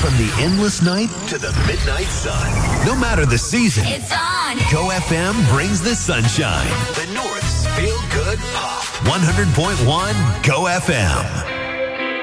From the endless night to the midnight sun. No matter the season, It's on. Go FM brings the sunshine. The North's Feel Good Pop. 100.1 Go FM.